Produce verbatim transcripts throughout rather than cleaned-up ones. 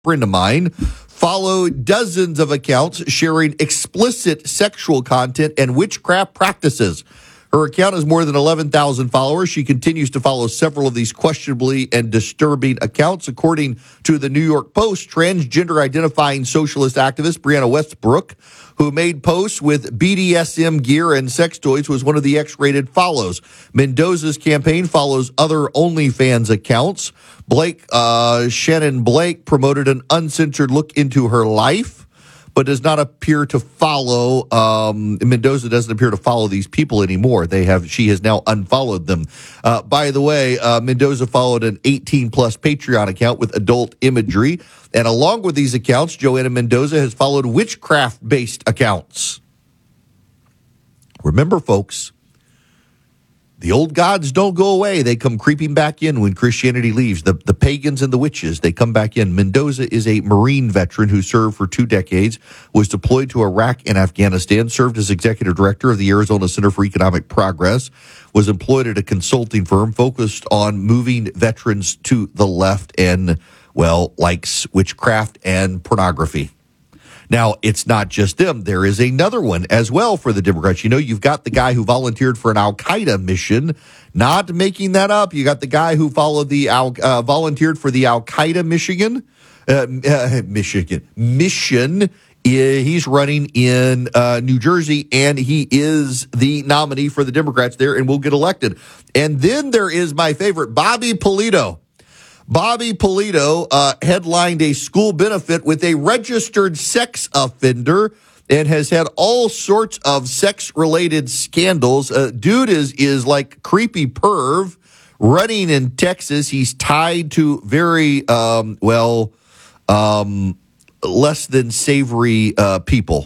friend of mine follow dozens of accounts sharing explicit sexual content and witchcraft practices. Her account has more than eleven thousand followers. She continues to follow several of these questionably and disturbing accounts. According to the New York Post, transgender-identifying socialist activist Brianna Westbrook, who made posts with B D S M gear and sex toys, was one of the X-rated follows. Mendoza's campaign follows other OnlyFans accounts. Blake, uh, Shannon Blake promoted an uncensored look into her life, but does not appear to follow, um, Mendoza doesn't appear to follow these people anymore. They have, she has now unfollowed them. Uh, by the way, uh, Mendoza followed an eighteen plus Patreon account with adult imagery. And along with these accounts, Joanna Mendoza has followed witchcraft-based accounts. Remember, folks, the old gods don't go away. They come creeping back in when Christianity leaves. The, the pagans and the witches, they come back in. Mendoza is a Marine veteran who served for two decades, was deployed to Iraq and Afghanistan, served as executive director of the Arizona Center for Economic Progress, was employed at a consulting firm focused on moving veterans to the left and, well, likes witchcraft and pornography. Now, it's not just them. There is another one as well for the Democrats. You know, you've got the guy who volunteered for an Al-Qaeda mission. Not making that up. You got the guy who followed the Al, uh, volunteered for the Al-Qaeda Michigan, uh, uh, Michigan mission. He's running in uh, New Jersey, and he is the nominee for the Democrats there and will get elected. And then there is my favorite, Bobby Polito. Bobby Polito uh, headlined a school benefit with a registered sex offender and has had all sorts of sex-related scandals. Uh, dude is is like creepy perv running in Texas. He's tied to very, um, well, um, less than savory uh, people.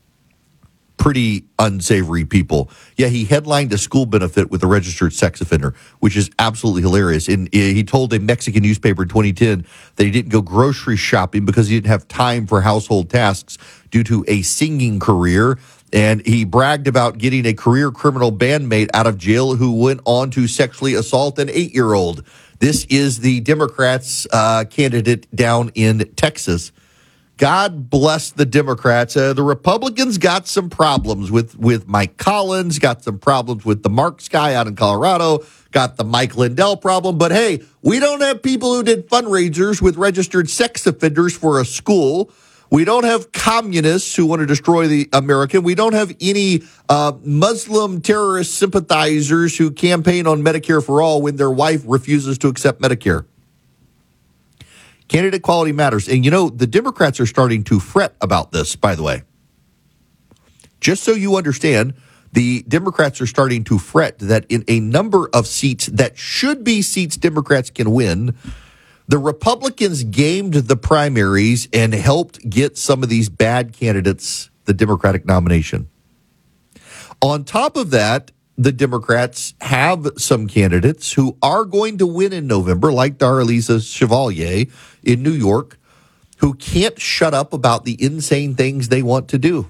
Pretty unsavory people. Yeah, he headlined a school benefit with a registered sex offender, which is absolutely hilarious. And he told a Mexican newspaper in twenty ten that he didn't go grocery shopping because he didn't have time for household tasks due to a singing career. And he bragged about getting a career criminal bandmate out of jail who went on to sexually assault an eight-year-old. This is the Democrats' uh, candidate down in Texas. God bless the Democrats. Uh, the Republicans got some problems with, with Mike Collins, got some problems with the Marks guy out in Colorado, got the Mike Lindell problem. But hey, we don't have people who did fundraisers with registered sex offenders for a school. We don't have communists who want to destroy the American. We don't have any uh, Muslim terrorist sympathizers who campaign on Medicare for all when their wife refuses to accept Medicare. Candidate quality matters. And, you know, the Democrats are starting to fret about this, by the way. Just so you understand, the Democrats are starting to fret that in a number of seats that should be seats Democrats can win, the Republicans gamed the primaries and helped get some of these bad candidates the Democratic nomination. On top of that, the Democrats have some candidates who are going to win in November, like Darlisa Chevalier in New York, who can't shut up about the insane things they want to do.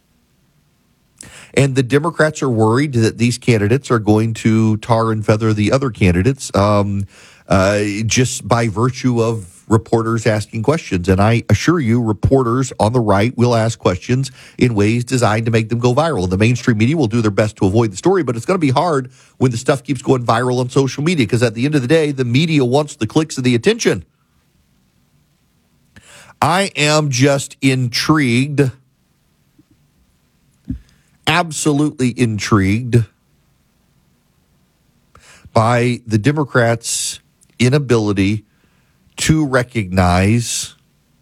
And the Democrats are worried that these candidates are going to tar and feather the other candidates um, uh, just by virtue of reporters asking questions. And I assure you, reporters on the right will ask questions in ways designed to make them go viral. The mainstream media will do their best to avoid the story, but it's going to be hard when the stuff keeps going viral on social media, because at the end of the day, the media wants the clicks and the attention. I am just intrigued, absolutely intrigued by the Democrats' inability to recognize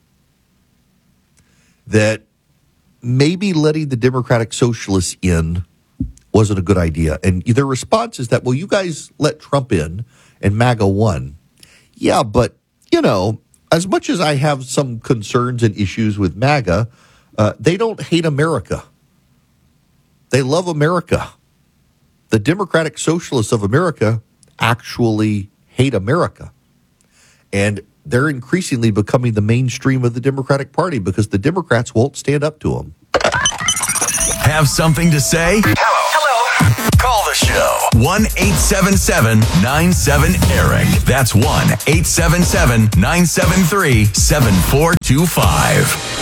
that maybe letting the Democratic Socialists in wasn't a good idea. And their response is that, well, you guys let Trump in and MAGA won. Yeah, but, you know, as much as I have some concerns and issues with MAGA, uh, they don't hate America. They love America. The Democratic Socialists of America actually hate America. And they're increasingly becoming the mainstream of the Democratic Party because the Democrats won't stand up to them. Have something to say? Hello. Hello. Call the Show. one eight seven seven nine seven Eric. That's one eight seven seven nine seven three seven four two five.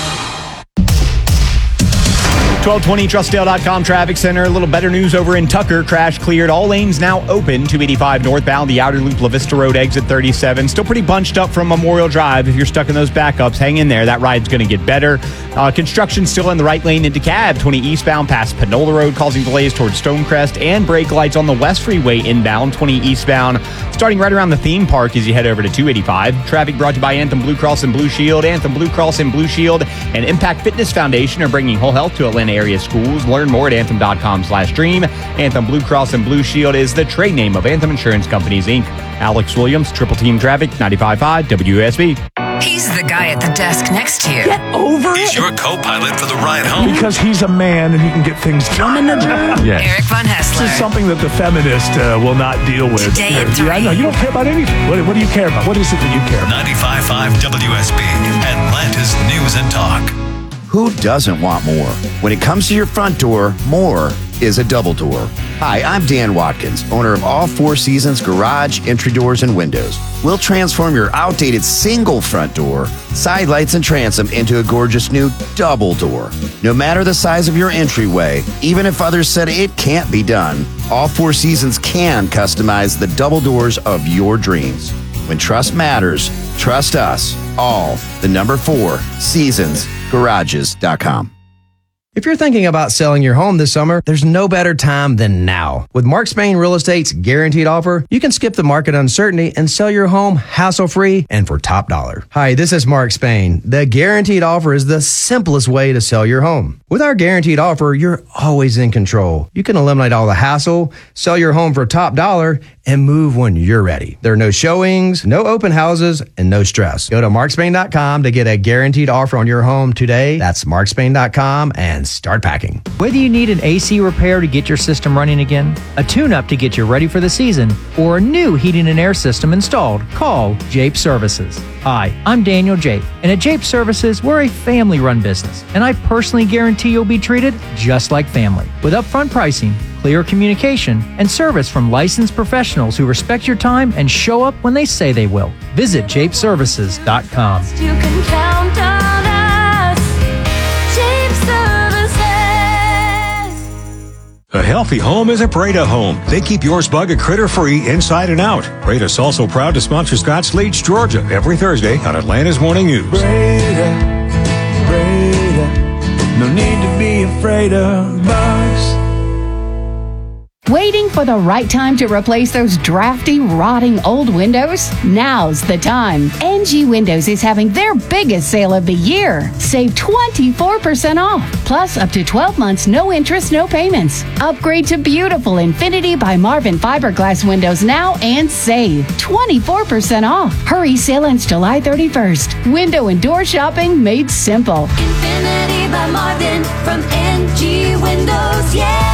twelve twenty Trustdale dot com Traffic Center. A little better news over in Tucker. Crash cleared. All lanes now open. two eighty-five northbound. The outer loop, La Vista Road, exit thirty-seven. Still pretty bunched up from Memorial Drive. If you're stuck in those backups, hang in there. That ride's going to get better. Uh, construction still in the right lane into Cab. twenty eastbound past Panola Road, causing delays towards Stonecrest. And brake lights on the West Freeway inbound. twenty eastbound. Starting right around the theme park as you head over to two eighty-five. Traffic brought to you by Anthem Blue Cross and Blue Shield. Anthem Blue Cross and Blue Shield and Impact Fitness Foundation are bringing whole health to Atlanta area schools. Learn more at anthem.com slash dream. Anthem Blue Cross and Blue Shield is the trade name of Anthem Insurance Companies, Incorporated. Alex Williams, Triple Team Traffic, ninety-five point five W S B. He's the guy at the desk next to you. Get over He's it. your co-pilot for the ride home. Because he's a man and he can get things done. Yes. Eric Von Hessler. This is something that the feminist uh, will not deal with. Today at yeah, three. I know. You don't care about anything. What, what do you care about? What is it that you care about? ninety-five point five W S B, Atlanta's News and Talk. Who doesn't want more? When it comes to your front door, more is a double door. Hi, I'm Dan Watkins, owner of All Four Seasons Garage, Entry Doors, and Windows. We'll transform your outdated single front door, side lights, and transom into a gorgeous new double door. No matter the size of your entryway, even if others said it can't be done, All Four Seasons can customize the double doors of your dreams. When trust matters, trust us. All, the number four, seasons garages dot com. If you're thinking about selling your home this summer, there's no better time than now. With Mark Spain Real Estate's guaranteed offer, you can skip the market uncertainty and sell your home hassle-free and for top dollar. Hi, this is Mark Spain. The guaranteed offer is the simplest way to sell your home. With our guaranteed offer, you're always in control. You can eliminate all the hassle, sell your home for top dollar, and move when you're ready. There are no showings, no open houses, and no stress. Go to mark spain dot com to get a guaranteed offer on your home today. That's mark spain dot com and start packing. Whether you need an A C repair to get your system running again, a tune-up to get you ready for the season, or a new heating and air system installed, call Jape Services. Hi, I'm Daniel Jape, and at Jape Services, we're a family-run business, and I personally guarantee you'll be treated just like family. With upfront pricing, clear communication, and service from licensed professionals who respect your time and show up when they say they will. Visit jape services dot com. You can count on us. Jape Services. A healthy home is a Breda home. They keep yours bug and critter free inside and out. Breda's also proud to sponsor Scotts Leach, Georgia, every Thursday on Atlanta's Morning News. Breda, Breda, no need to be afraid of bugs. Waiting for the right time to replace those drafty, rotting old windows? Now's the time. N G Windows is having their biggest sale of the year. Save twenty-four percent off, plus up to twelve months, no interest, no payments. Upgrade to beautiful Infinity by Marvin fiberglass windows now and save twenty-four percent off. Hurry, sale ends July thirty-first. Window and door shopping made simple. Infinity by Marvin from N G Windows, yeah!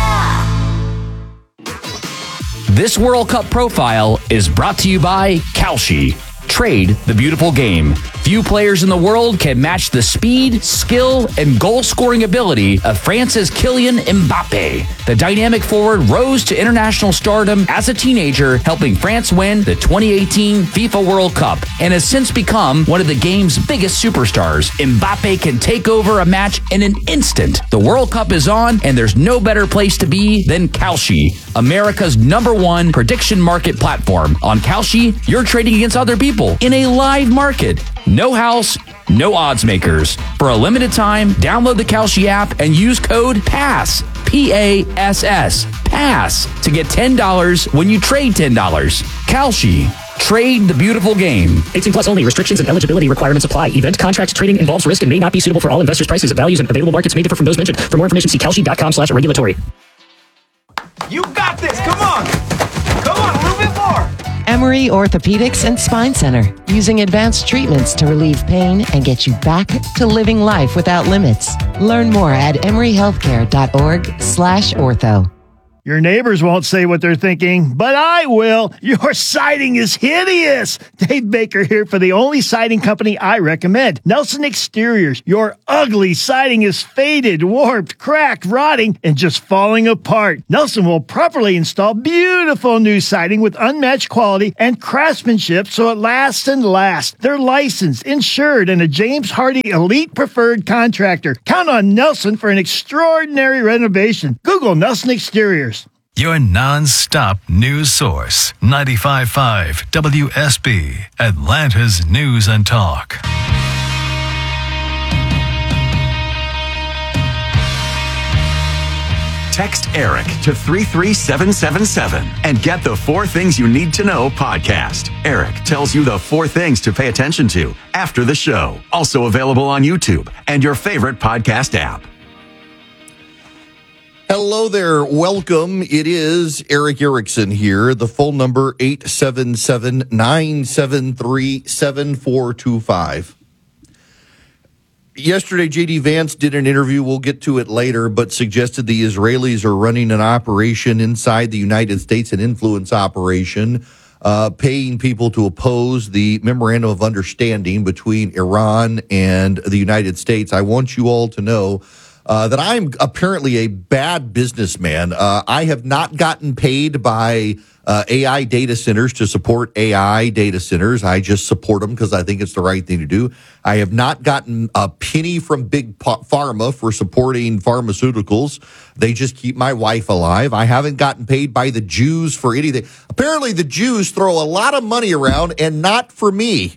This World Cup profile is brought to you by Kalshi. Trade the beautiful game. Few players in the world can match the speed, skill, and goal-scoring ability of France's Kylian Mbappe. The dynamic forward rose to international stardom as a teenager, helping France win the twenty eighteen FIFA World Cup, and has since become one of the game's biggest superstars. Mbappe can take over a match in an instant. The World Cup is on, and there's no better place to be than Kalshi, America's number one prediction market platform. On Kalshi, you're trading against other people in a live market. No house, no odds makers. For a limited time, download the Kalshi app and use code PASS, P A S S, PASS, to get ten dollars when you trade ten dollars. Kalshi. Trade the beautiful game. eighteen plus only. Restrictions and eligibility requirements apply. Event contract trading involves risk and may not be suitable for all investors. Prices and values and available markets may differ from those mentioned. For more information, see kalshi.com slash regulatory. You got this. Come on. Come on, a little bit more. Emory Orthopedics and Spine Center, using advanced treatments to relieve pain and get you back to living life without limits. Learn more at emory healthcare dot org slash ortho. Your neighbors won't say what they're thinking, but I will. Your siding is hideous. Dave Baker here for the only siding company I recommend, Nelson Exteriors. Your ugly siding is faded, warped, cracked, rotting, and just falling apart. Nelson will properly install beautiful new siding with unmatched quality and craftsmanship so it lasts and lasts. They're licensed, insured, and a James Hardy Elite Preferred Contractor. Count on Nelson for an extraordinary renovation. Google Nelson Exteriors. Your non-stop news source, ninety-five point five W S B, Atlanta's News and Talk. Text Eric to three three seven seven seven and get the Four Things You Need to Know podcast. Eric tells you the four things to pay attention to after the show. Also available on YouTube and your favorite podcast app. Hello there. Welcome. It is Eric Erickson here. The phone number eight seven seven, nine seven three, seven four two five. Yesterday, J D Vance did an interview, we'll get to it later, but suggested the Israelis are running an operation inside the United States, an influence operation, uh, paying people to oppose the memorandum of understanding between Iran and the United States. I want you all to know uh, that I'm apparently a bad businessman. Uh, I have not gotten paid by Uh, A I data centers to support A I data centers. I just support them because I think it's the right thing to do. I have not gotten a penny from Big Pharma for supporting pharmaceuticals. They just keep my wife alive. I haven't gotten paid by the Jews for anything. Apparently the Jews throw a lot of money around and not for me.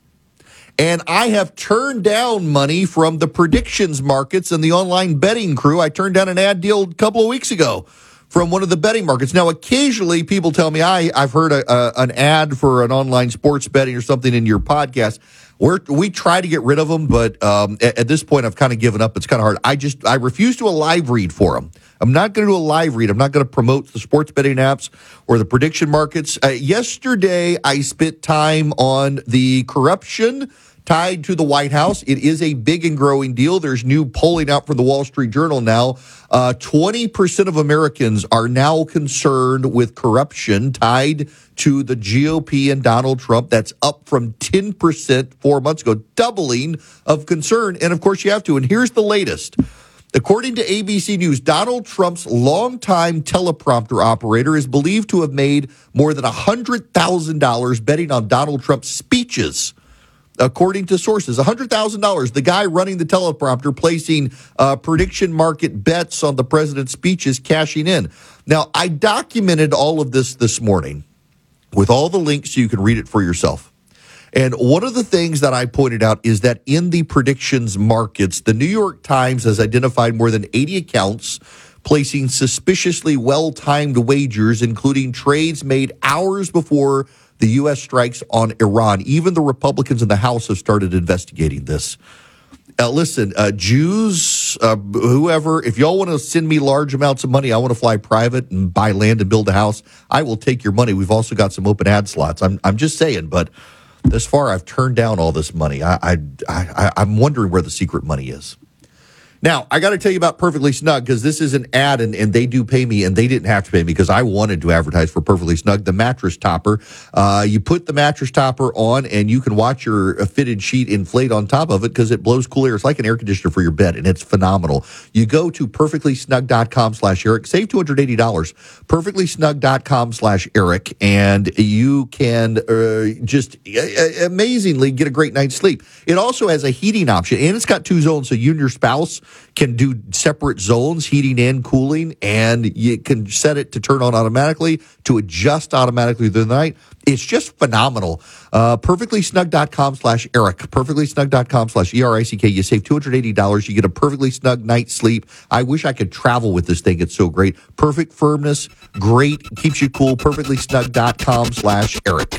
And I have turned down money from the predictions markets and the online betting crew. I turned down an ad deal a couple of weeks ago from one of the betting markets. Now, occasionally people tell me, I, I've heard a, a, an ad for an online sports betting or something in your podcast. We're, we try to get rid of them, but um, at, at this point, I've kind of given up. It's kind of hard. I just, I refuse to do a live read for them. I'm not going to do a live read. I'm not going to promote the sports betting apps or the prediction markets. Uh, yesterday, I spent time on the corruption tied to the White House. It is a big and growing deal. There's new polling out from the Wall Street Journal now. Uh, twenty percent of Americans are now concerned with corruption tied to the G O P and Donald Trump. That's up from ten percent four months ago, doubling of concern. And of course you have to. And here's the latest. According to A B C News, Donald Trump's longtime teleprompter operator is believed to have made more than one hundred thousand dollars betting on Donald Trump's speeches. According to sources, one hundred thousand dollars. The guy running the teleprompter, placing uh, prediction market bets on the president's speeches, cashing in. Now, I documented all of this this morning with all the links so you can read it for yourself. And one of the things that I pointed out is that in the predictions markets, the New York Times has identified more than eighty accounts placing suspiciously well-timed wagers, including trades made hours before the U S strikes on Iran. Even the Republicans in the House have started investigating this. Uh, listen, uh, Jews, uh, whoever, if y'all want to send me large amounts of money, I want to fly private and buy land and build a house, I will take your money. We've also got some open ad slots. I'm, I'm just saying, but thus far I've turned down all this money. I, I, I, I'm wondering where the secret money is. Now, I got to tell you about Perfectly Snug because this is an ad and, and they do pay me and they didn't have to pay me because I wanted to advertise for Perfectly Snug, the mattress topper. Uh, you put the mattress topper on and you can watch your fitted sheet inflate on top of it because it blows cool air. It's like an air conditioner for your bed and it's phenomenal. You go to perfectlysnug.com slash Eric, save two hundred eighty dollars, perfectlysnug.com slash Eric, and you can uh, just uh, amazingly get a great night's sleep. It also has a heating option and it's got two zones so you and your spouse can do separate zones, heating and cooling, and you can set it to turn on automatically, to adjust automatically through the night. It's just phenomenal. Uh, perfectlysnug.com slash Eric, perfectlysnug.com slash E R I C K. You save two hundred eighty dollars. You get a perfectly snug night's sleep. I wish I could travel with this thing. It's so great. Perfect firmness, great, keeps you cool. perfectlysnug.com slash Eric.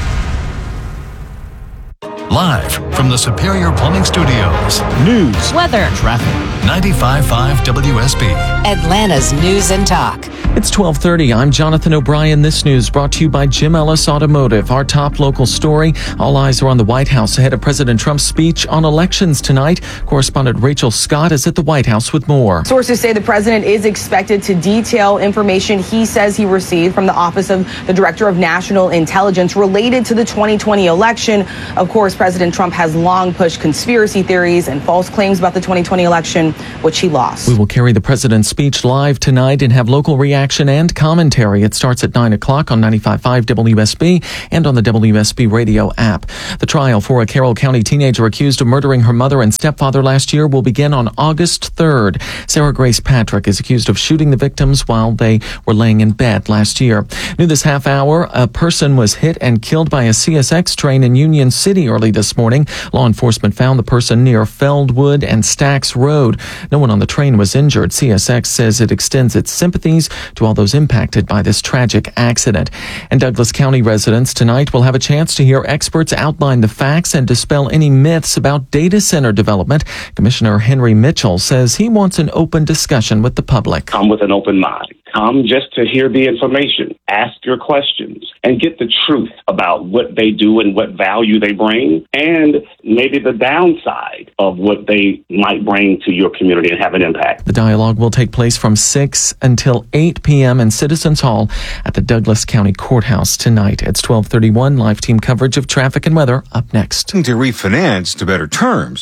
Live from the Superior Plumbing Studios. News, weather, traffic. ninety-five point five W S B. Atlanta's News and Talk. It's twelve thirty. I'm Jonathan O'Brien. This news brought to you by Jim Ellis Automotive. Our top local story. All eyes are on the White House ahead of President Trump's speech on elections tonight. Correspondent Rachel Scott is at the White House with more. Sources say the president is expected to detail information he says he received from the Office of the Director of National Intelligence related to the twenty twenty election. Of course, President Trump has long pushed conspiracy theories and false claims about the twenty twenty election, which he lost. We will carry the president's speech live tonight and have local reaction and commentary. It starts at nine o'clock on ninety-five point five W S B and on the W S B radio app. The trial for a Carroll County teenager accused of murdering her mother and stepfather last year will begin on August third. Sarah Grace Patrick is accused of shooting the victims while they were laying in bed last year. New this half hour, a person was hit and killed by a C S X train in Union City early this morning. Law enforcement found the person near Feldwood and Stacks Road. No one on the train was injured. C S X says it extends its sympathies to all those impacted by this tragic accident. And Douglas County residents tonight will have a chance to hear experts outline the facts and dispel any myths about data center development. Commissioner Henry Mitchell says he wants an open discussion with the public. Come with an open mind. Come just to hear the information, ask your questions, and get the truth about what they do and what value they bring, and maybe the downside of what they might bring to your community and have an impact. The dialogue will take place from six until eight p.m. in Citizens Hall at the Douglas County Courthouse tonight. It's twelve thirty-one. Live team coverage of traffic and weather up next. To refinance to better terms,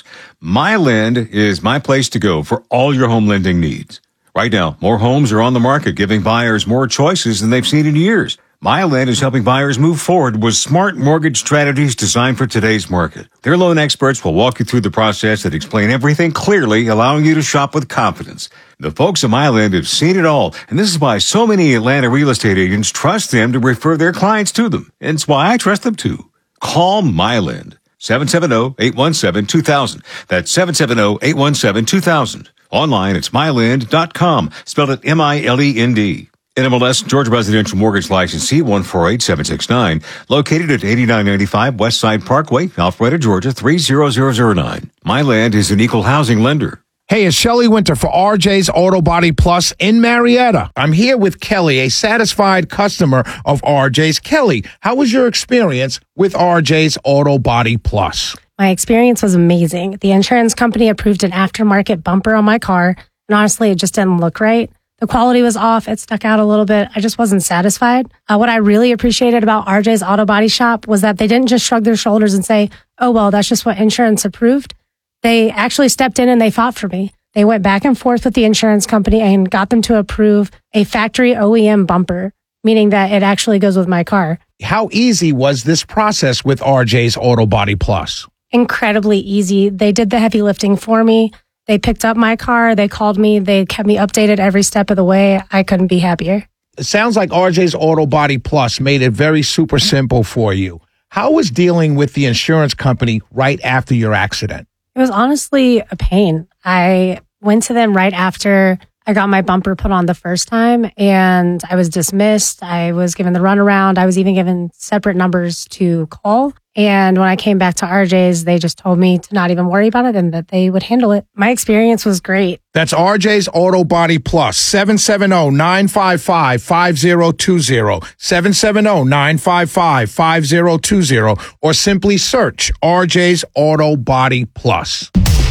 MyLend is my place to go for all your home lending needs. Right now, more homes are on the market, giving buyers more choices than they've seen in years. MyLend is helping buyers move forward with smart mortgage strategies designed for today's market. Their loan experts will walk you through the process and explain everything clearly, allowing you to shop with confidence. The folks at MyLend have seen it all, and this is why so many Atlanta real estate agents trust them to refer their clients to them. And it's why I trust them too. Call MyLend. seven seven zero, eight one seven, two thousand. That's seven seven zero, eight one seven, two thousand. Online, it's my lend dot com, spelled it M I L E N D. N M L S Georgia Residential Mortgage Licensee one four eight seven six nine, located at eighty-nine ninety-five West Side Parkway, Alpharetta, Georgia three zero zero zero nine. MyLend is an equal housing lender. Hey, it's Shelley Winter for R J's Auto Body Plus in Marietta. I'm here with Kelly, a satisfied customer of R J's. Kelly, how was your experience with R J's Auto Body Plus? My experience was amazing. The insurance company approved an aftermarket bumper on my car, and honestly, it just didn't look right. The quality was off. It stuck out a little bit. I just wasn't satisfied. Uh, what I really appreciated about R J's Auto Body Shop was that they didn't just shrug their shoulders and say, oh, well, that's just what insurance approved. They actually stepped in and they fought for me. They went back and forth with the insurance company and got them to approve a factory O E M bumper, meaning that it actually goes with my car. How easy was this process with R J's Auto Body Plus? Incredibly easy. They did the heavy lifting for me. They picked up my car. They called me. They kept me updated every step of the way. I couldn't be happier. It sounds like R J's Auto Body Plus made it very super simple for you. How was dealing with the insurance company right after your accident? It was honestly a pain. I went to them right after I got my bumper put on the first time, and I was dismissed. I was given the runaround. I was even given separate numbers to call. And when I came back to R J's, they just told me to not even worry about it and that they would handle it. My experience was great. That's R J's Auto Body Plus, seven seven zero, nine five five, five zero two zero, seven seven zero, nine five five, five zero two zero, or simply search R J's Auto Body Plus.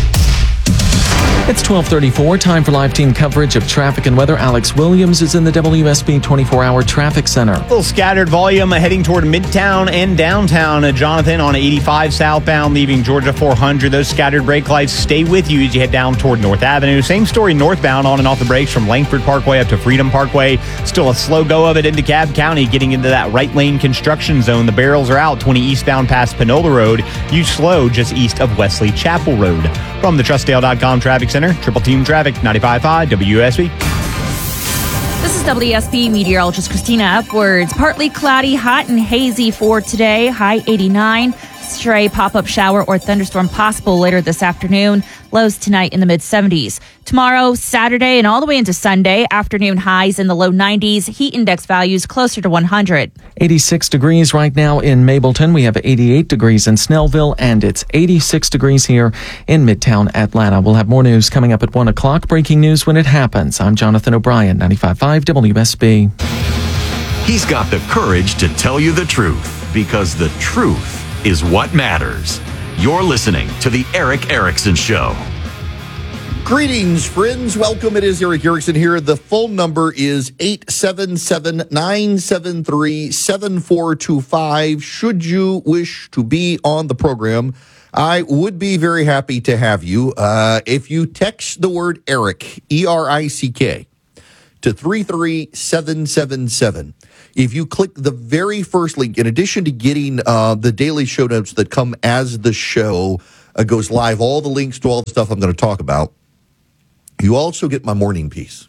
It's twelve thirty-four, time for live team coverage of traffic and weather. Alex Williams is in the W S B twenty-four hour traffic center. A little scattered volume heading toward Midtown and downtown. Uh, Jonathan on eighty-five southbound leaving Georgia four hundred. Those scattered brake lights stay with you as you head down toward North Avenue. Same story northbound on and off the brakes from Langford Parkway up to Freedom Parkway. Still a slow go of it into Cobb County, getting into that right lane construction zone. The barrels are out twenty eastbound past Panola Road. You slow just east of Wesley Chapel Road. From the Trustdale dot com Traffic Center, Triple Team Traffic, ninety-five point five W S B. This is W S B meteorologist Christina Upwards. Partly cloudy, hot and hazy for today. High eighty-nine. stray pop-up shower or thunderstorm possible later this afternoon. Lows tonight in the mid seventies. Tomorrow, Saturday, and all the way into Sunday, afternoon highs in the low nineties. Heat index values closer to one hundred. eighty-six degrees right now in Mableton. We have eighty-eight degrees in Snellville, and it's eighty-six degrees here in Midtown Atlanta. We'll have more news coming up at one o'clock. Breaking news when it happens. I'm Jonathan O'Brien, ninety-five point five W S B. He's got the courage to tell you the truth, because the truth is what matters. You're listening to The Erick Erickson Show. Greetings, friends. Welcome. It is Erick Erickson here. The phone number is eight seven seven, nine seven three, seven four two five. Should you wish to be on the program, I would be very happy to have you. Uh, if you text the word Erick, E R I C K, to three three seven seven seven. If you click the very first link, in addition to getting uh, the daily show notes that come as the show uh, goes live, all the links to all the stuff I'm going to talk about, you also get my morning piece.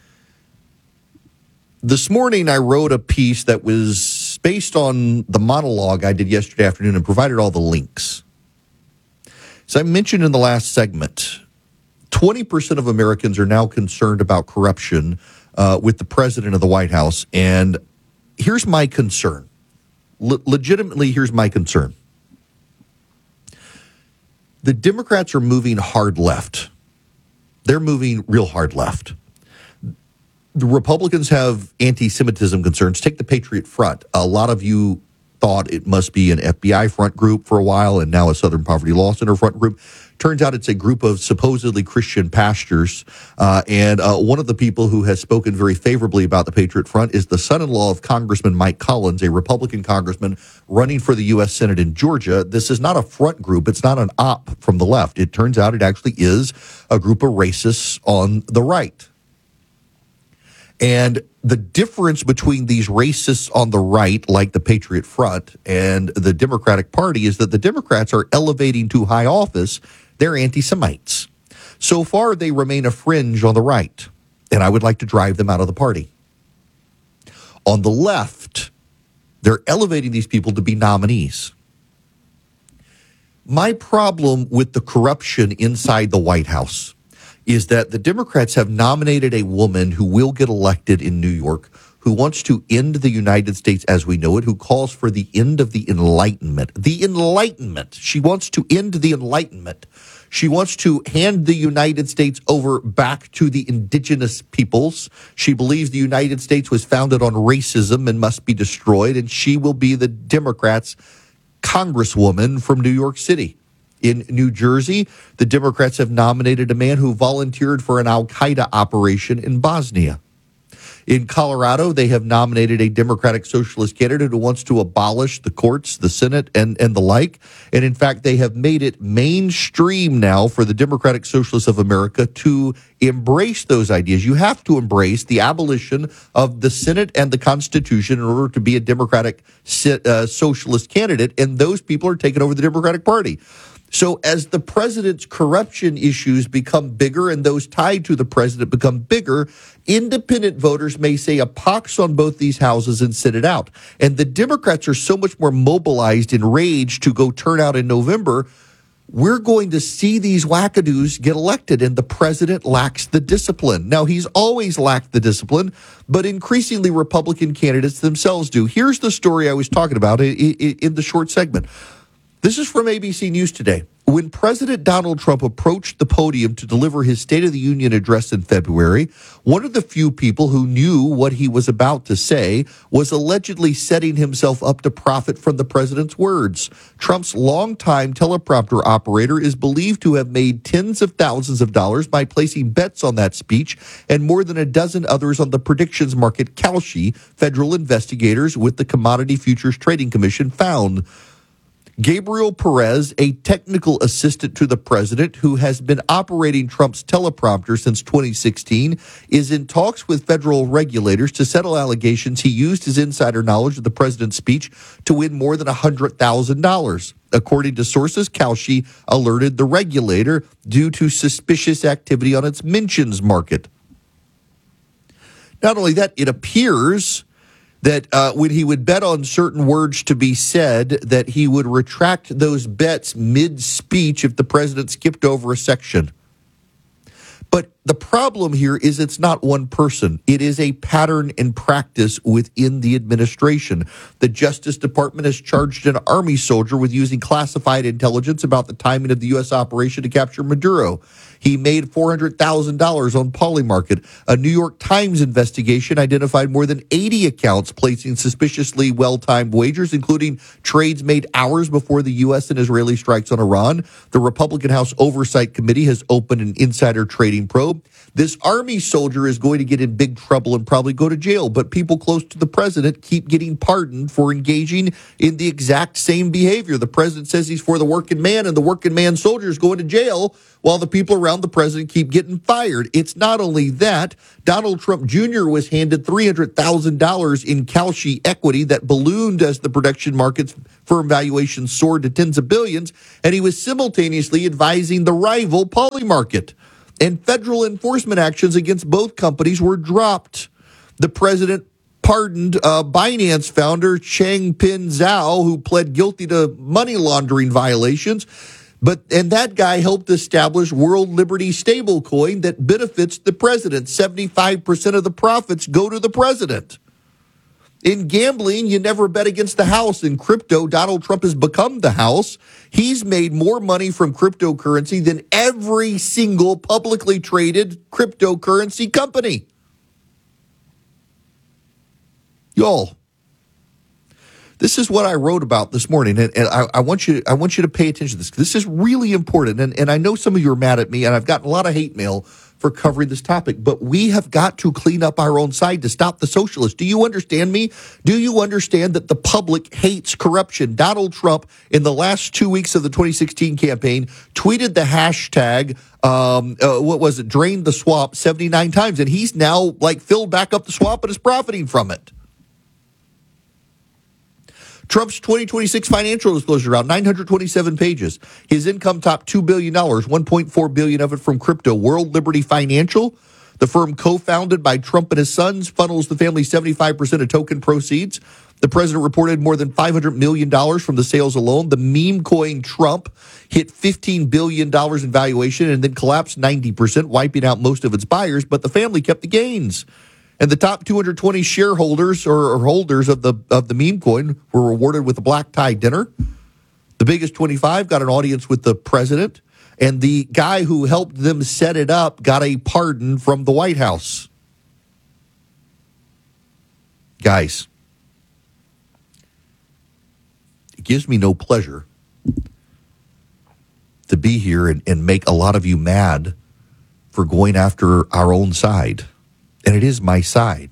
This morning, I wrote a piece that was based on the monologue I did yesterday afternoon and provided all the links. As I mentioned in the last segment, twenty percent of Americans are now concerned about corruption uh, with the president of the White House. And here's my concern. Le- legitimately, here's my concern. The Democrats are moving hard left. They're moving real hard left. The Republicans have anti-Semitism concerns. Take the Patriot Front. A lot of you thought it must be an F B I front group for a while, and now a Southern Poverty Law Center front group. Turns out it's a group of supposedly Christian pastors. Uh, and uh, one of the people who has spoken very favorably about the Patriot Front is the son-in-law of Congressman Mike Collins, a Republican congressman running for the U S Senate in Georgia. This is not a front group. It's not an op from the left. It turns out it actually is a group of racists on the right. And the difference between these racists on the right, like the Patriot Front, and the Democratic Party is that the Democrats are elevating to high office their anti-Semites. So far, they remain a fringe on the right, and I would like to drive them out of the party. On the left, they're elevating these people to be nominees. My problem with the corruption inside the White House is that the Democrats have nominated a woman who will get elected in New York, who wants to end the United States as we know it, who calls for the end of the Enlightenment. The Enlightenment. She wants to end the Enlightenment. She wants to hand the United States over back to the indigenous peoples. She believes the United States was founded on racism and must be destroyed, and she will be the Democrats' congresswoman from New York City. In New Jersey, the Democrats have nominated a man who volunteered for an al-Qaeda operation in Bosnia. In Colorado, they have nominated a Democratic Socialist candidate who wants to abolish the courts, the Senate, and, and the like. And in fact, they have made it mainstream now for the Democratic Socialists of America to embrace those ideas. You have to embrace the abolition of the Senate and the Constitution in order to be a Democratic uh, Socialist candidate, and those people are taking over the Democratic Party. So as the president's corruption issues become bigger and those tied to the president become bigger, independent voters may say a pox on both these houses and sit it out. And the Democrats are so much more mobilized in rage to go turn out in November. We're going to see these wackadoos get elected, and the president lacks the discipline. Now, he's always lacked the discipline, but increasingly Republican candidates themselves do. Here's the story I was talking about in the short segment. This is from A B C News today. When President Donald Trump approached the podium to deliver his State of the Union address in February, one of the few people who knew what he was about to say was allegedly setting himself up to profit from the president's words. Trump's longtime teleprompter operator is believed to have made tens of thousands of dollars by placing bets on that speech and more than a dozen others on the predictions market Kalshi, federal investigators with the Commodity Futures Trading Commission found. Gabriel Perez, a technical assistant to the president who has been operating Trump's teleprompter since twenty sixteen, is in talks with federal regulators to settle allegations he used his insider knowledge of the president's speech to win more than one hundred thousand dollars. According to sources, Kalshi alerted the regulator due to suspicious activity on its mentions market. Not only that, it appears that uh, when he would bet on certain words to be said, that he would retract those bets mid-speech if the president skipped over a section. But the problem here is it's not one person. It is a pattern and practice within the administration. The Justice Department has charged an Army soldier with using classified intelligence about the timing of the U S operation to capture Maduro. He made four hundred thousand dollars on Polymarket. A New York Times investigation identified more than eighty accounts placing suspiciously well-timed wagers, including trades made hours before the U S and Israeli strikes on Iran. The Republican House Oversight Committee has opened an insider trading probe. This Army soldier is going to get in big trouble and probably go to jail, but people close to the president keep getting pardoned for engaging in the exact same behavior. The president says he's for the working man, and the working man soldier is going to jail while the people around the president keep getting fired. It's not only that. Donald Trump Junior was handed three hundred thousand dollars in Kalshi equity that ballooned as the production market's firm valuation soared to tens of billions, and he was simultaneously advising the rival Polymarket. And federal enforcement actions against both companies were dropped. The president pardoned uh, Binance founder Changpeng Zhao, who pled guilty to money laundering violations. But and that guy helped establish World Liberty stablecoin that benefits the president. seventy-five percent of the profits go to the president. In gambling, you never bet against the house. In crypto, Donald Trump has become the house. He's made more money from cryptocurrency than every single publicly traded cryptocurrency company. Y'all, this is what I wrote about this morning, and, and I, I want you I want you to pay attention to this. This is really important, and, and I know some of you are mad at me, and I've gotten a lot of hate mail for covering this topic, but we have got to clean up our own side to stop the socialists. Do you understand me? Do you understand that the public hates corruption? Donald Trump, in the last two weeks of the twenty sixteen campaign, tweeted the hashtag, um, uh, what was it, drain the swamp seventy-nine times, and he's now like filled back up the swamp and is profiting from it. Trump's twenty twenty-six financial disclosure, around nine hundred twenty-seven pages. His income topped two billion dollars, one point four billion dollars of it from crypto. World Liberty Financial, the firm co-founded by Trump and his sons, funnels the family seventy-five percent of token proceeds. The president reported more than five hundred million dollars from the sales alone. The meme coin Trump hit fifteen billion dollars in valuation and then collapsed ninety percent, wiping out most of its buyers, but the family kept the gains. And the top two hundred twenty shareholders or, or holders of the of the meme coin were rewarded with a black tie dinner. The biggest twenty-five got an audience with the president, and the guy who helped them set it up got a pardon from the White House. Guys, it gives me no pleasure to be here and, and make a lot of you mad for going after our own side. And it is my side.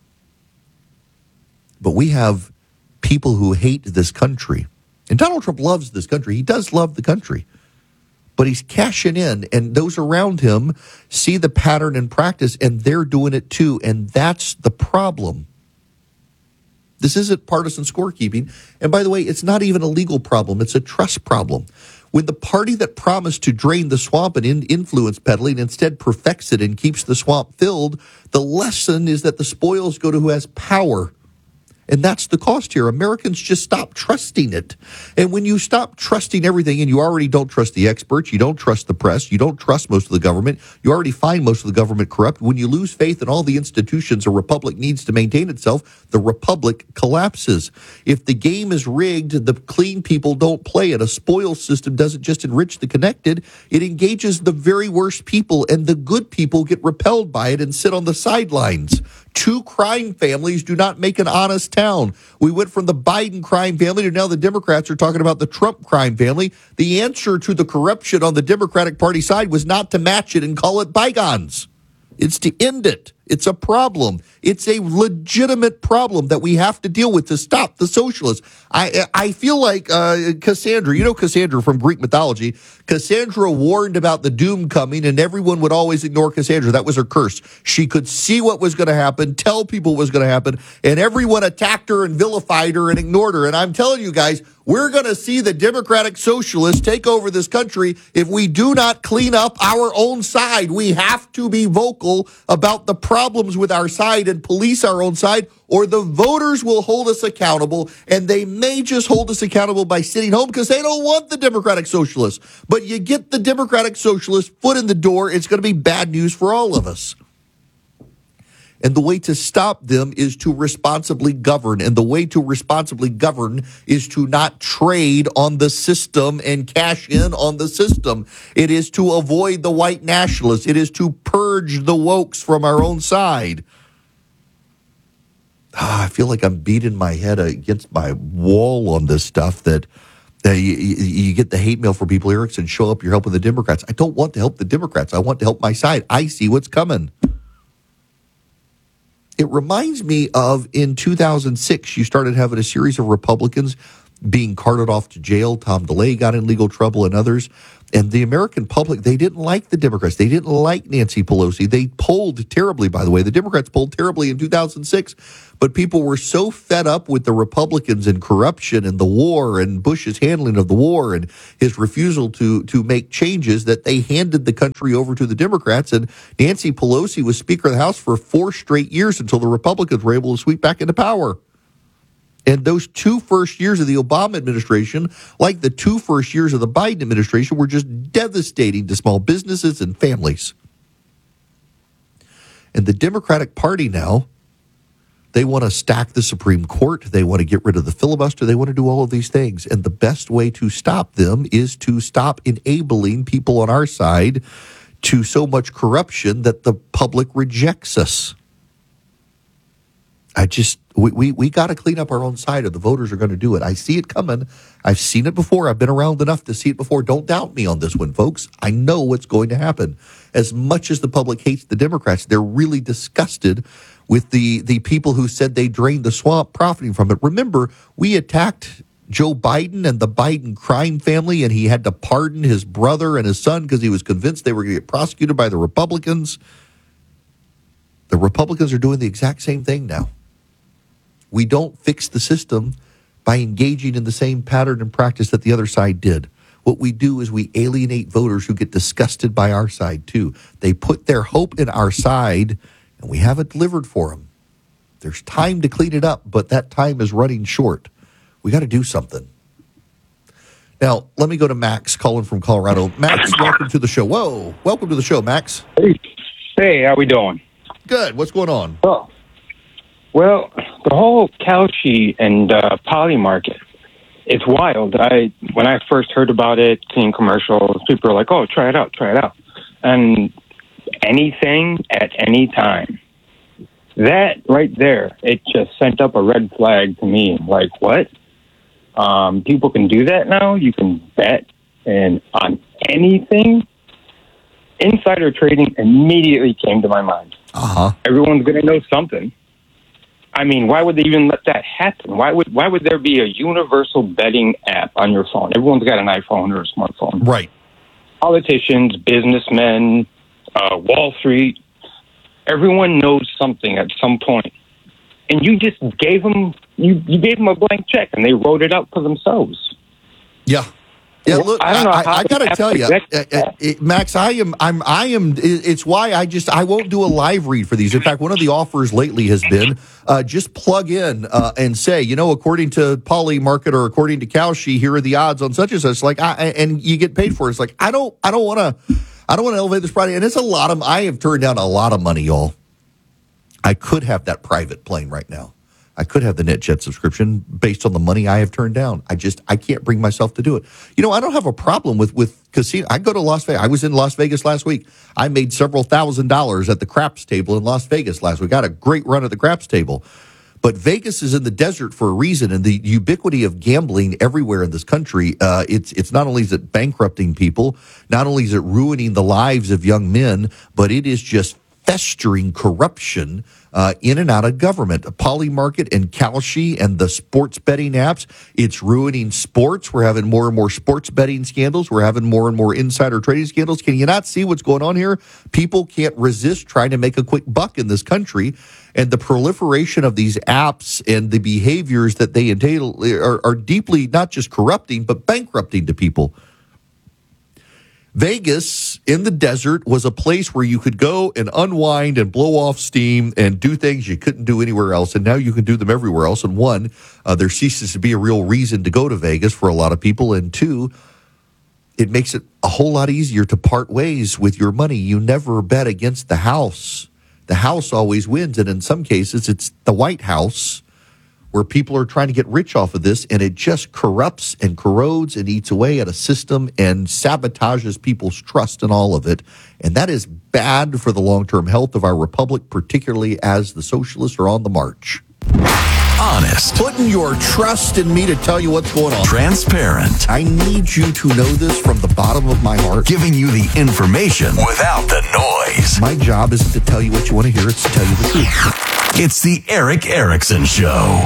But we have people who hate this country. And Donald Trump loves this country. He does love the country. But he's cashing in, and those around him see the pattern in practice, and they're doing it too. And that's the problem. This isn't partisan scorekeeping. And by the way, it's not even a legal problem. It's a trust problem. When the party that promised to drain the swamp and in influence peddling instead perfects it and keeps the swamp filled, the lesson is that the spoils go to who has power. And that's the cost here. Americans just stop trusting it. And when you stop trusting everything, and you already don't trust the experts, you don't trust the press, you don't trust most of the government, you already find most of the government corrupt. When you lose faith in all the institutions a republic needs to maintain itself, the republic collapses. If the game is rigged, the clean people don't play it. A spoils system doesn't just enrich the connected, it engages the very worst people, and the good people get repelled by it and sit on the sidelines. Two crime families do not make an honest town. We went from the Biden crime family to now the Democrats are talking about the Trump crime family. The answer to the corruption on the Democratic Party side was not to match it and call it bygones. It's to end it. It's a problem. It's a legitimate problem that we have to deal with to stop the socialists. I I feel like uh, Cassandra, you know Cassandra from Greek mythology. Cassandra warned about the doom coming, and everyone would always ignore Cassandra. That was her curse. She could see what was going to happen, tell people what was going to happen, and everyone attacked her and vilified her and ignored her. And I'm telling you guys, we're going to see the Democratic Socialists take over this country if we do not clean up our own side. We have to be vocal about the problem. problems with our side and police our own side, or the voters will hold us accountable, and they may just hold us accountable by sitting home because they don't want the Democratic Socialists. But you get the Democratic Socialist foot in the door, it's going to be bad news for all of us. And the way to stop them is to responsibly govern. And the way to responsibly govern is to not trade on the system and cash in on the system. It is to avoid the white nationalists. It is to purge the wokes from our own side. Ah, I feel like I'm beating my head against my wall on this stuff that uh, you, you get the hate mail from people, Erickson, show up, you're helping the Democrats. I don't want to help the Democrats. I want to help my side. I see what's coming. It reminds me of in two thousand six, you started having a series of Republicans being carted off to jail. Tom DeLay got in legal trouble and others. And the American public, they didn't like the Democrats. They didn't like Nancy Pelosi. They polled terribly, by the way. The Democrats polled terribly in two thousand six. But people were so fed up with the Republicans and corruption and the war and Bush's handling of the war and his refusal to, to make changes that they handed the country over to the Democrats. And Nancy Pelosi was Speaker of the House for four straight years until the Republicans were able to sweep back into power. And those two first years of the Obama administration, like the two first years of the Biden administration, were just devastating to small businesses and families. And the Democratic Party now, they want to stack the Supreme Court. They want to get rid of the filibuster. They want to do all of these things. And the best way to stop them is to stop enabling people on our side to so much corruption that the public rejects us. I just, we, we, we got to clean up our own side or the voters are going to do it. I see it coming. I've seen it before. I've been around enough to see it before. Don't doubt me on this one, folks. I know what's going to happen. As much as the public hates the Democrats, they're really disgusted with the, the people who said they drained the swamp profiting from it. Remember, we attacked Joe Biden and the Biden crime family, and he had to pardon his brother and his son because he was convinced they were going to get prosecuted by the Republicans. The Republicans are doing the exact same thing now. We don't fix the system by engaging in the same pattern and practice that the other side did. What we do is we alienate voters who get disgusted by our side, too. They put their hope in our side, and we haven't delivered for them. There's time to clean it up, but that time is running short. We got to do something. Now, let me go to Max calling from Colorado. Max, welcome to the show. Whoa, welcome to the show, Max. Hey, hey, how we doing? Good. What's going on? Oh. Well, the whole Kalshi and uh, Poly market, it's wild. I when I first heard about it, seeing commercials, people were like, oh, try it out, try it out. And anything at any time. That right there, it just sent up a red flag to me. Like, what? Um, people can do that now? You can bet and on anything? Insider trading immediately came to my mind. Uh-huh. Everyone's going to know something. I mean, why would they even let that happen? Why would why would there be a universal betting app on your phone? Everyone's got an iPhone or a smartphone. Right. Politicians, businessmen, uh, Wall Street, everyone knows something at some point. And you just gave them you, you gave them a blank check and they wrote it out for themselves. Yeah. Yeah, look, I don't know I, how I, I got to they tell you, have uh, uh, it, Max, I am, I'm, I am. It's why I just, I won't do a live read for these. In fact, one of the offers lately has been uh, just plug in uh, and say, you know, according to Poly Market or according to Kalshi, here are the odds on such and such. Like, I, and you get paid for it. It's like I don't, I don't want to, I don't want to elevate this Friday, and it's a lot of. I have turned down a lot of money, y'all. I could have that private plane right now. I could have the NetJet subscription based on the money I have turned down. I just, I can't bring myself to do it. You know, I don't have a problem with, with casino. I go to Las Vegas. I was in Las Vegas last week. I made several thousand dollars at the craps table in Las Vegas last week. Got a great run at the craps table. But Vegas is in the desert for a reason, and the ubiquity of gambling everywhere in this country, uh, it's it's not only is it bankrupting people, not only is it ruining the lives of young men, but it is just festering corruption uh, in and out of government. Poly Market and Kalshi and the sports betting apps, it's ruining sports. We're having more and more sports betting scandals. We're having more and more insider trading scandals. Can you not see what's going on here? People can't resist trying to make a quick buck in this country. And the proliferation of these apps and the behaviors that they entail are, are deeply not just corrupting, but bankrupting to people. Vegas in the desert was a place where you could go and unwind and blow off steam and do things you couldn't do anywhere else. And now you can do them everywhere else. And one, uh, there ceases to be a real reason to go to Vegas for a lot of people. And two, it makes it a whole lot easier to part ways with your money. You never bet against the house. The house always wins. And in some cases, it's the White House where people are trying to get rich off of this, and it just corrupts and corrodes and eats away at a system and sabotages people's trust in all of it. And that is bad for the long-term health of our republic, particularly as the socialists are on the march. Honest. Putting your trust in me to tell you what's going on. Transparent. I need you to know this from the bottom of my heart. Giving you the information without the noise. My job isn't to tell you what you want to hear, it's to tell you the truth. It's the Eric Erickson Show.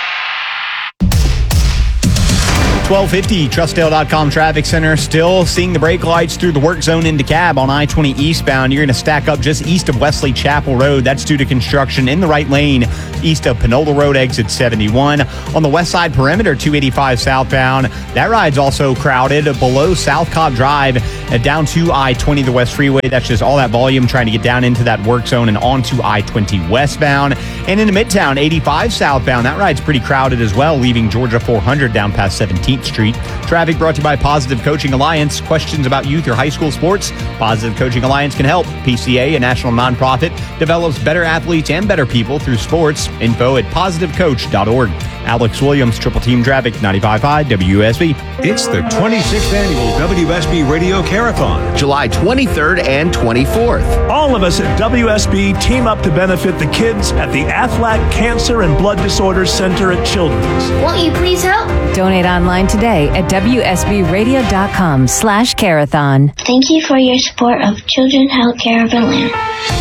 twelve fifty, Trustdale dot com Traffic Center. Still seeing the brake lights through the work zone into cab on I twenty eastbound. You're going to stack up just east of Wesley Chapel Road. That's due to construction in the right lane east of Panola Road, exit seventy-one. On the west side perimeter, two eighty-five southbound. That ride's also crowded below South Cobb Drive uh, down to I twenty, the West Freeway. That's just all that volume trying to get down into that work zone and onto I twenty westbound. And into Midtown, eighty-five southbound. That ride's pretty crowded as well, leaving Georgia four hundred down past seventeenth Street. Traffic brought to you by Positive Coaching Alliance. Questions about youth or high school sports? Positive Coaching Alliance can help. P C A, a national nonprofit, develops better athletes and better people through sports. Info at positive coach dot org. Alex Williams, Triple Team Traffic, ninety-five point five W S B. It's the twenty-sixth Annual W S B Radio Carathon, July twenty-third and twenty-fourth. All of us at W S B team up to benefit the kids at the Aflac Cancer and Blood Disorders Center at Children's. Won't you please help? Donate online today at W S B radio dot com slash carathon. Thank you for your support of Children's Healthcare of Atlanta.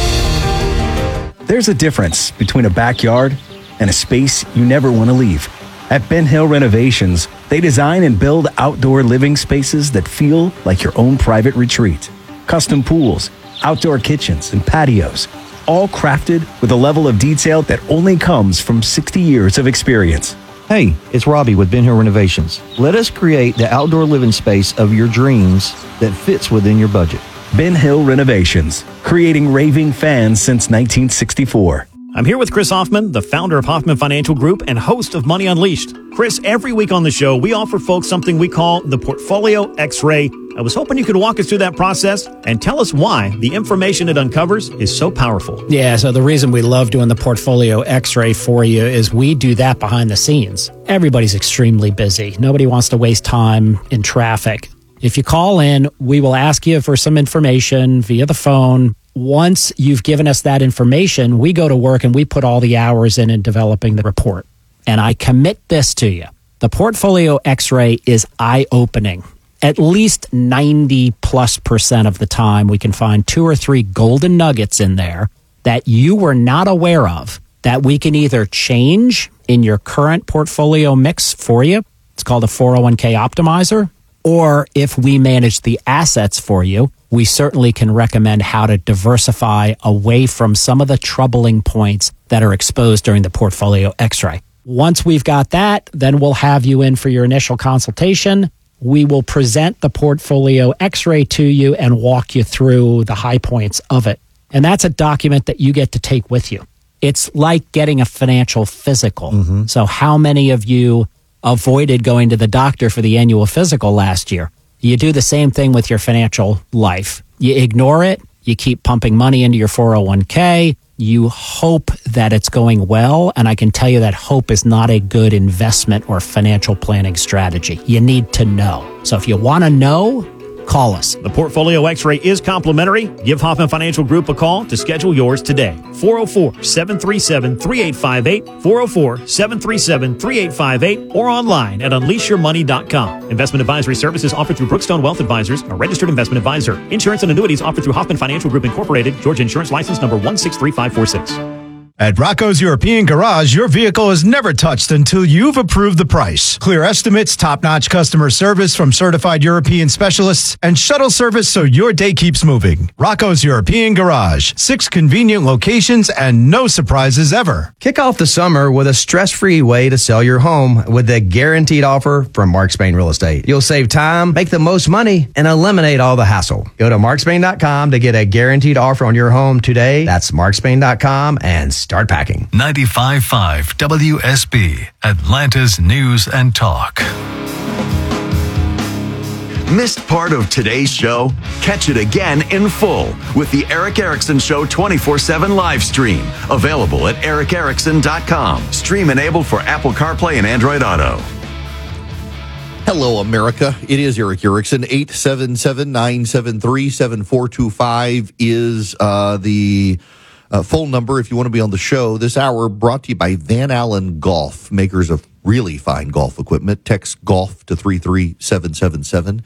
There's a difference between a backyard and a space you never want to leave. At Ben Hill Renovations, they design and build outdoor living spaces that feel like your own private retreat. Custom pools, outdoor kitchens, and patios, all crafted with a level of detail that only comes from sixty years of experience. Hey, it's Robbie with Ben Hill Renovations. Let us create the outdoor living space of your dreams that fits within your budget. Ben Hill Renovations, creating raving fans since nineteen sixty-four. I'm here with Chris Hoffman, the founder of Hoffman Financial Group and host of Money Unleashed. Chris, every week on the show, we offer folks something we call the Portfolio X-Ray. I was hoping you could walk us through that process and tell us why the information it uncovers is so powerful. Yeah, so the reason we love doing the Portfolio X-Ray for you is we do that behind the scenes. Everybody's extremely busy. Nobody wants to waste time in traffic. If you call in, we will ask you for some information via the phone. Once you've given us that information, we go to work and we put all the hours in in developing the report. And I commit this to you. The Portfolio X-Ray is eye-opening. At least ninety plus percent of the time, we can find two or three golden nuggets in there that you were not aware of that we can either change in your current portfolio mix for you. It's called a four oh one k optimizer. Or if we manage the assets for you, we certainly can recommend how to diversify away from some of the troubling points that are exposed during the Portfolio X-Ray. Once we've got that, then we'll have you in for your initial consultation. We will present the Portfolio X-Ray to you and walk you through the high points of it. And that's a document that you get to take with you. It's like getting a financial physical. Mm-hmm. So how many of you avoided going to the doctor for the annual physical last year? You do the same thing with your financial life. You ignore it. You keep pumping money into your four oh one k. You hope that it's going well. And I can tell you that hope is not a good investment or financial planning strategy. You need to know. So if you want to know, call us. The Portfolio X-Ray is complimentary. Give Hoffman Financial Group a call to schedule yours today. four oh four, seven three seven, three eight five eight, four oh four, seven three seven, three eight five eight, or online at unleash your money dot com. Investment advisory services offered through Brookstone Wealth Advisors, a registered investment advisor. Insurance and annuities offered through Hoffman Financial Group Incorporated, Georgia Insurance License number one six three five four six. At Rocco's European Garage, your vehicle is never touched until you've approved the price. Clear estimates, top-notch customer service from certified European specialists, and shuttle service so your day keeps moving. Rocco's European Garage. Six convenient locations and no surprises ever. Kick off the summer with a stress-free way to sell your home with the guaranteed offer from Mark Spain Real Estate. You'll save time, make the most money, and eliminate all the hassle. Go to mark spain dot com to get a guaranteed offer on your home today. That's mark spain dot com and start packing. ninety-five point five W S B, Atlanta's News and Talk. Missed part of today's show? Catch it again in full with the Eric Erickson Show twenty-four seven live stream. Available at eric erickson dot com. Stream enabled for Apple CarPlay and Android Auto. Hello, America. It is Eric Erickson. eight seven seven, nine seven three, seven four two five is uh, the uh, phone number if you want to be on the show. This hour brought to you by Van Allen Golf, makers of really fine golf equipment. Text golf to three three seven seven seven,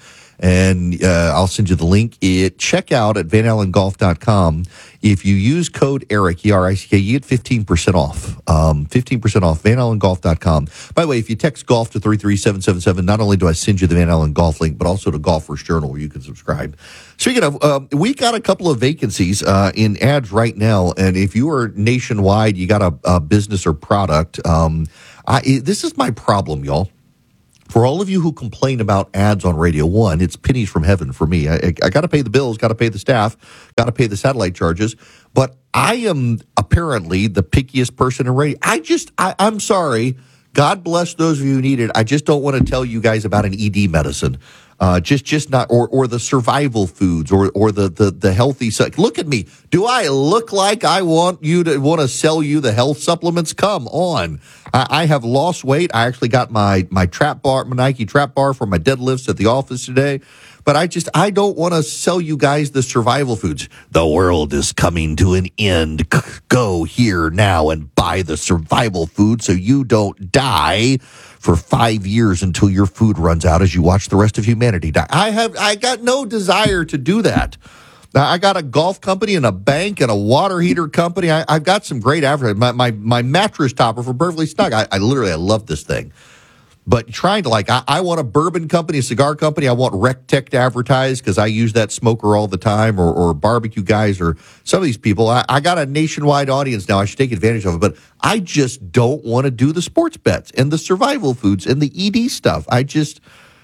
and uh, I'll send you the link. It, check out at van allen golf dot com. If you use code ERIC, E R I C K, you get fifteen percent off. Um, fifteen percent off, van allen golf dot com. By the way, if you text golf to three three seven seven seven, not only do I send you the Van Allen Golf link, but also to Golfers Journal where you can subscribe. Speaking of, uh, we got a couple of vacancies uh, in ads right now, and if you are nationwide, you got a, a business or product, um, I, this is my problem, y'all. For all of you who complain about ads on Radio One, it's pennies from heaven for me. I, I, I got to pay the bills, got to pay the staff, got to pay the satellite charges. But I am apparently the pickiest person in radio. I just, I, I'm sorry. God bless those of you who need it. I just don't want to tell you guys about an E D medicine. Uh, just, just not, or, or the survival foods, or, or the, the, the healthy. Look at me. Do I look like I want you to want to sell you the health supplements? Come on. I, I have lost weight. I actually got my, my trap bar, my Nike trap bar for my deadlifts at the office today. But I just, I don't want to sell you guys the survival foods. The world is coming to an end. Go here now and buy the survival food so you don't die for five years until your food runs out as you watch the rest of humanity die. I have, I got no desire to do that. Now, I got a golf company and a bank and a water heater company. I, I've got some great advertising. My, my, my mattress topper for Beverly Snug. I, I literally, I love this thing. But trying to like, I, I want a bourbon company, a cigar company. I want RecTech to advertise because I use that smoker all the time, or, or barbecue guys, or some of these people. I, I got a nationwide audience now. I should take advantage of it. But I just don't want to do the sports bets and the survival foods and the E D stuff. I just,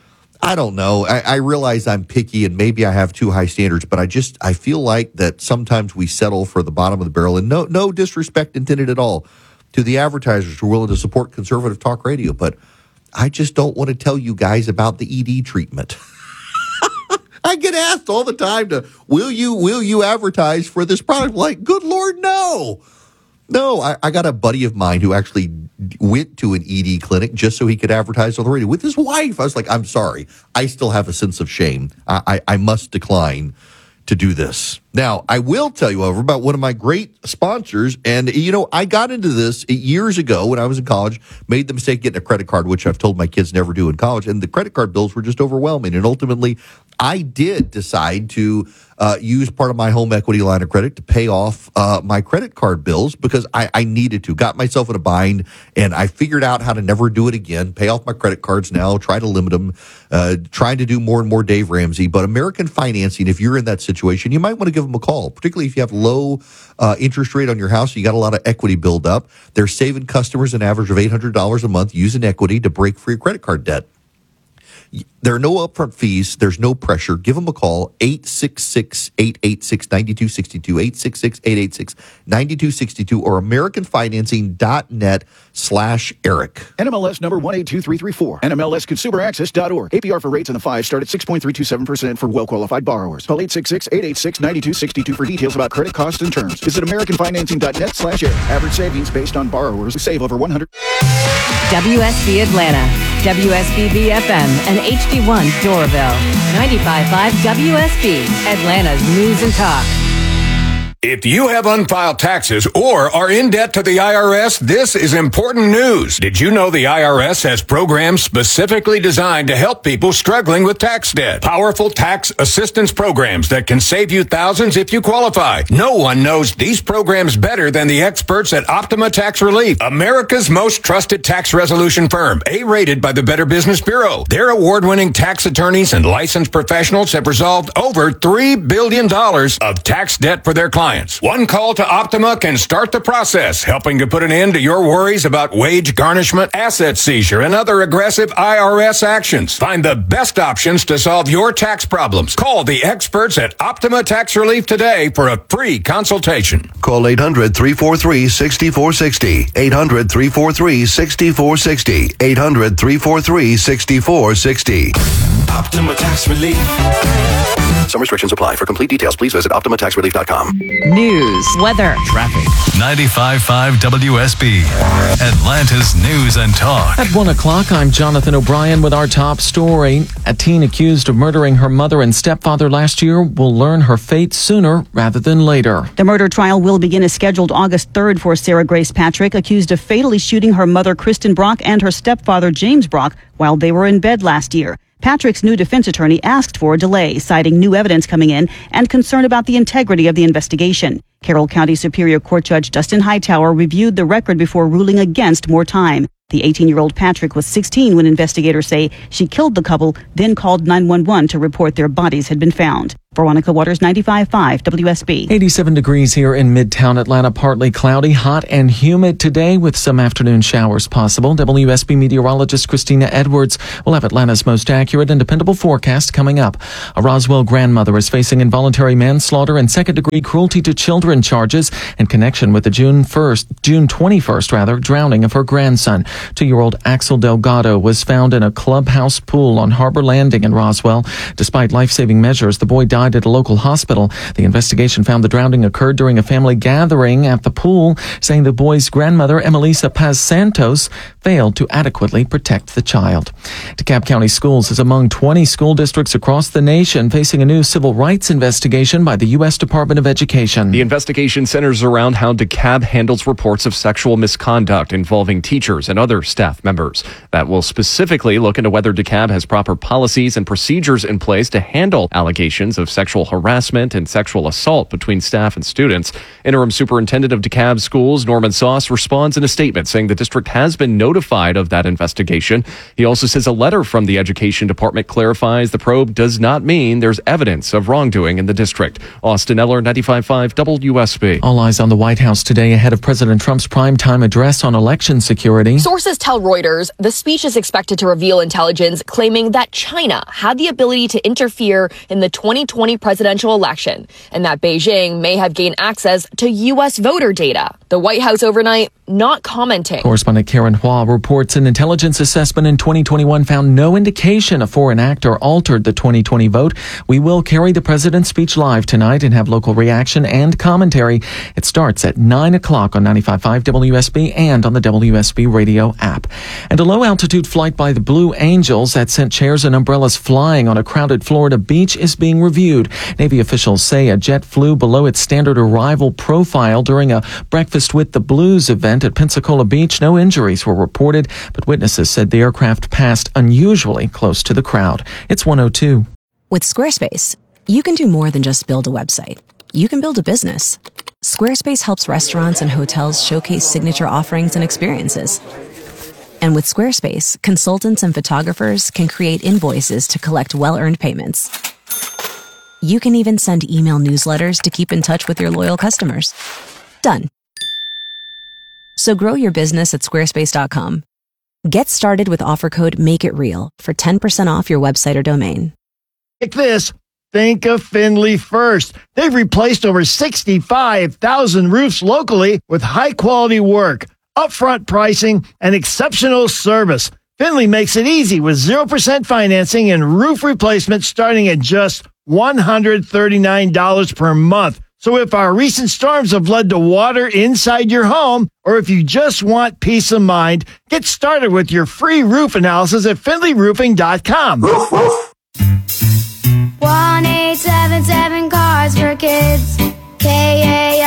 I don't know. I, I realize I'm picky and maybe I have too high standards, but I just, I feel like that sometimes we settle for the bottom of the barrel, and no, no disrespect intended at all to the advertisers who are willing to support conservative talk radio. But I just don't want to tell you guys about the E D treatment. I get asked all the time to, will you, will you advertise for this product? Like, good Lord, no. No, I, I got a buddy of mine who actually went to an E D clinic just so he could advertise on the radio with his wife. I was like, I'm sorry. I still have a sense of shame. I, I, I must decline to do this. Now, I will tell you, however, about one of my great sponsors. And, you know, I got into this years ago when I was in college, made the mistake of getting a credit card, which I've told my kids never do in college. And the credit card bills were just overwhelming. And ultimately, I did decide to uh, use part of my home equity line of credit to pay off uh, my credit card bills because I, I needed to. Got myself in a bind, and I figured out how to never do it again. Pay off my credit cards now, try to limit them, uh, trying to do more and more Dave Ramsey. But American Financing, if you're in that situation, you might want to give them a call, particularly if you have low uh, interest rate on your house. You got a lot of equity build up. They're saving customers an average of eight hundred dollars a month using equity to break free credit card debt. There are no upfront fees. There's no pressure. Give them a call, eight six six, eight eight six, nine two six two, eight six six, eight eight six, nine two six two, or american financing dot net slash Eric. N M L S number one eight two three three four. N M L S consumer access dot org. A P R for rates in the five start at six point three two seven percent for well-qualified borrowers. Call eight six six, eight eight six, nine two six two for details about credit costs and terms. Visit american financing dot net slash Eric. Average savings based on borrowers who save over one hundred. W S B Atlanta, W S B B F M, and H D one Doraville. ninety-five point five W S B, Atlanta's News and Talk. If you have unfiled taxes or are in debt to the I R S, this is important news. Did you know the I R S has programs specifically designed to help people struggling with tax debt? Powerful tax assistance programs that can save you thousands if you qualify. No one knows these programs better than the experts at Optima Tax Relief, America's most trusted tax resolution firm, A-rated by the Better Business Bureau. Their award-winning tax attorneys and licensed professionals have resolved over three billion dollars of tax debt for their clients. One call to Optima can start the process, helping to put an end to your worries about wage garnishment, asset seizure, and other aggressive I R S actions. Find the best options to solve your tax problems. Call the experts at Optima Tax Relief today for a free consultation. Call eight hundred, three four three, six four six zero. eight hundred, three four three, six four six zero. eight hundred, three four three, six four six zero. Optima Tax Relief. Some restrictions apply. For complete details, please visit optima tax relief dot com. News, weather, traffic. ninety-five point five W S B, Atlanta's News and Talk. At one o'clock, I'm Jonathan O'Brien with our top story. A teen accused of murdering her mother and stepfather last year will learn her fate sooner rather than later. The murder trial will begin as scheduled August third for Sarah Grace Patrick, accused of fatally shooting her mother, Kristen Brock, and her stepfather, James Brock, while they were in bed last year. Patrick's new defense attorney asked for a delay, citing new evidence coming in and concern about the integrity of the investigation. Carroll County Superior Court Judge Dustin Hightower reviewed the record before ruling against more time. The eighteen-year-old Patrick was sixteen when investigators say she killed the couple, then called nine one one to report their bodies had been found. Veronica Waters, ninety-five point five W S B. eighty-seven degrees here in Midtown Atlanta, partly cloudy, hot and humid today with some afternoon showers possible. W S B meteorologist Christina Edwards will have Atlanta's most accurate and dependable forecast coming up. A Roswell grandmother is facing involuntary manslaughter and second-degree cruelty to children charges in connection with the June first, June twenty-first, rather, drowning of her grandson. Two-year-old Axel Delgado was found in a clubhouse pool on Harbor Landing in Roswell. Despite life-saving measures, the boy died at a local hospital. The investigation found the drowning occurred during a family gathering at the pool, saying the boy's grandmother, Emelisa Paz Santos, failed to adequately protect the child. DeKalb County Schools is among twenty school districts across the nation facing a new civil rights investigation by the U S Department of Education. The investigation centers around how DeKalb handles reports of sexual misconduct involving teachers and other staff members. That will specifically look into whether DeKalb has proper policies and procedures in place to handle allegations of sexual harassment and sexual assault between staff and students. Interim Superintendent of DeKalb Schools, Norman Sauce, responds in a statement saying the district has been notified of that investigation. He also says a letter from the Education Department clarifies the probe does not mean there's evidence of wrongdoing in the district. Austin Eller, ninety-five point five W S B. All eyes on the White House today ahead of President Trump's primetime address on election security. Sources tell Reuters the speech is expected to reveal intelligence claiming that China had the ability to interfere in the twenty twenty presidential election and that Beijing may have gained access to U S voter data. The White House overnight not commenting. Correspondent Karen Hua reports an intelligence assessment in twenty twenty-one found no indication a foreign actor altered the twenty twenty vote. We will carry the president's speech live tonight and have local reaction and commentary. It starts at nine o'clock on ninety-five point five W S B and on the W S B radio app. And a low-altitude flight by the Blue Angels that sent chairs and umbrellas flying on a crowded Florida beach is being reviewed. Navy officials say a jet flew below its standard arrival profile during a Breakfast with the Blues event at Pensacola Beach. No injuries were reported, but witnesses said the aircraft passed unusually close to the crowd. It's one oh two. With Squarespace, you can do more than just build a website. You can build a business. Squarespace helps restaurants and hotels showcase signature offerings and experiences. And with Squarespace, consultants and photographers can create invoices to collect well-earned payments. You can even send email newsletters to keep in touch with your loyal customers. Done. So grow your business at squarespace dot com. Get started with offer code MAKEITREAL for ten percent off your website or domain. Like this. Think of Findlay first. They've replaced over sixty-five thousand roofs locally with high-quality work, upfront pricing, and exceptional service. Findlay makes it easy with zero percent financing and roof replacement starting at just one hundred thirty-nine dollars per month. So if our recent storms have led to water inside your home, or if you just want peace of mind, get started with your free roof analysis at Findlay Roofing dot com. one eight seven seven Cars for Kids. K A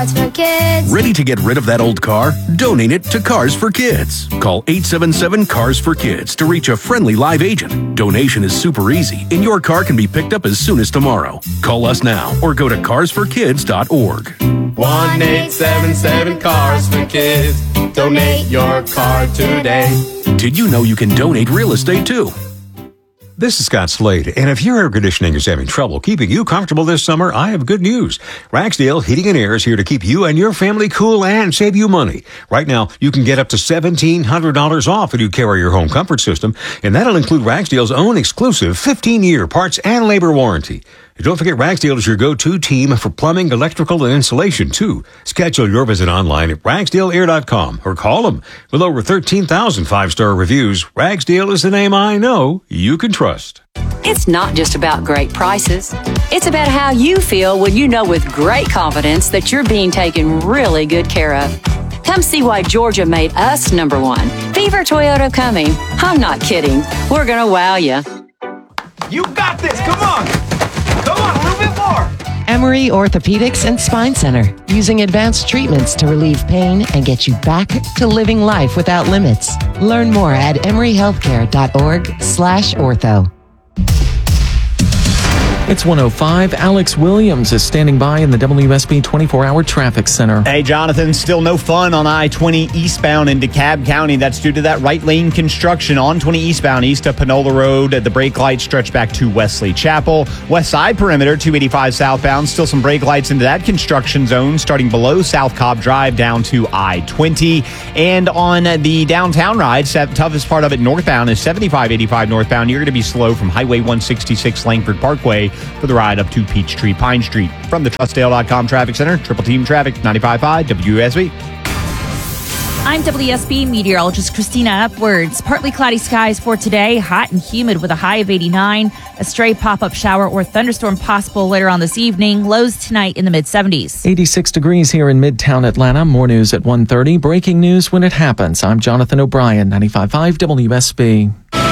Cars for Kids. Ready to get rid of that old car? Donate it to Cars for Kids. Call eight seven seven, CARS for Kids to reach a friendly live agent. Donation is super easy, and your car can be picked up as soon as tomorrow. Call us now or go to cars for kids dot org. one eight seven seven, CARS for Kids. Donate your car today. Did you know you can donate real estate too? This is Scott Slade, and if your air conditioning is having trouble keeping you comfortable this summer, I have good news. Ragsdale Heating and Air is here to keep you and your family cool and save you money. Right now, you can get up to seventeen hundred dollars off when you carry your home comfort system, and that'll include Ragsdale's own exclusive fifteen-year parts and labor warranty. And don't forget, Ragsdale is your go-to team for plumbing, electrical, and insulation, too. Schedule your visit online at ragsdale air dot com or call them. With over thirteen thousand five-star reviews, Ragsdale is the name I know you can trust. It's not just about great prices. It's about how you feel when you know with great confidence that you're being taken really good care of. Come see why Georgia made us number one. Beaver Toyota coming. I'm not kidding. We're going to wow you. You got this. Come on. Come on, a little bit more. Emory Orthopedics and Spine Center, using advanced treatments to relieve pain and get you back to living life without limits. Learn more at emory healthcare dot org slash ortho. It's one oh five. Alex Williams is standing by in the W S B twenty-four hour traffic center. Hey, Jonathan, still no fun on I twenty eastbound in DeKalb County. That's due to that right lane construction on twenty eastbound east of Panola Road. The brake lights stretch back to Wesley Chapel. West side perimeter, two eighty-five southbound. Still some brake lights into that construction zone starting below South Cobb Drive down to I twenty. And on the downtown ride, the toughest part of it northbound is seventy-five eighty-five northbound. You're going to be slow from Highway one sixty-six Langford Parkway for the ride up to Peachtree Pine Street. From the Trustdale dot com Traffic Center, Triple Team Traffic, ninety-five point five W S B. I'm W S B meteorologist Christina Upwards. Partly cloudy skies for today, hot and humid with a high of eighty-nine. A stray pop-up shower or thunderstorm possible later on this evening. Lows tonight in the mid-seventies. eighty-six degrees here in Midtown Atlanta. More news at one thirty. Breaking news when it happens. I'm Jonathan O'Brien, ninety-five point five W S B.